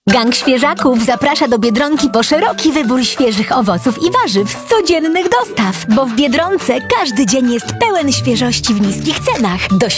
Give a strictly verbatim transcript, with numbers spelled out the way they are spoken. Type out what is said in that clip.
Gang Świeżaków zaprasza do Biedronki po szeroki wybór świeżych owoców i warzyw z codziennych dostaw, bo w Biedronce każdy dzień jest pełen świeżości w niskich cenach. Do